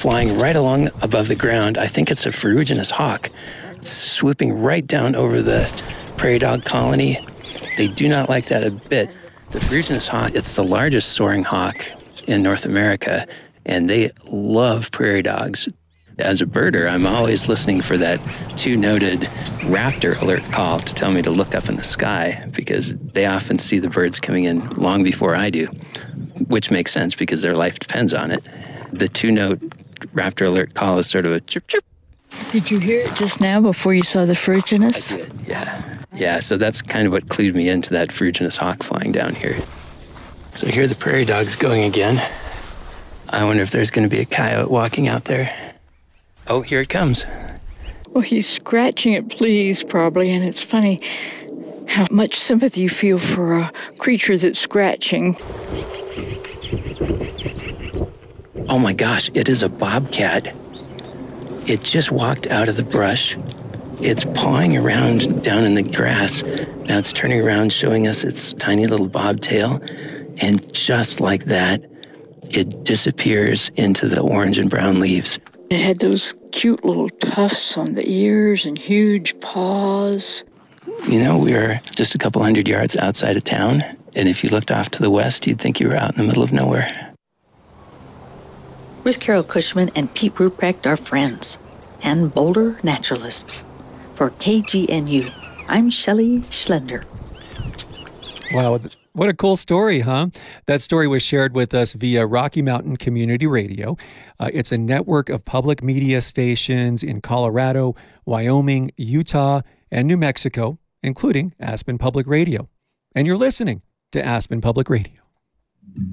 flying right along above the ground. I think it's a ferruginous hawk. It's swooping right down over the prairie dog colony. They do not like that a bit. The ferruginous hawk, it's the largest soaring hawk in North America, and they love prairie dogs. As a birder, I'm always listening for that two-noted raptor alert call to tell me to look up in the sky, because they often see the birds coming in long before I do, which makes sense because their life depends on it. The two-note raptor alert call is sort of a chirp, chirp. Did you hear it just now before you saw the ferruginous? I did, yeah. Yeah, so that's kind of what clued me into that ferruginous hawk flying down here. So here the prairie dog's going again. I wonder if there's going to be a coyote walking out there. Oh, here it comes. Well, he's scratching at fleas, probably, and it's funny how much sympathy you feel for a creature that's scratching. Oh my gosh, it is a bobcat. It just walked out of the brush. It's pawing around down in the grass. Now it's turning around, showing us its tiny little bobtail. And just like that, it disappears into the orange and brown leaves. It had those cute little tufts on the ears and huge paws. You know, we were just a couple 100 yards outside of town, and if you looked off to the west, you'd think you were out in the middle of nowhere. Ruth Carol Cushman and Pete Ruprecht are friends and Boulder naturalists. For KGNU, I'm Shelley Schlender. Wow, what a cool story, huh? That story was shared with us via Rocky Mountain Community Radio. It's a network of public media stations in Colorado, Wyoming, Utah, and New Mexico, including Aspen Public Radio. And you're listening to Aspen Public Radio.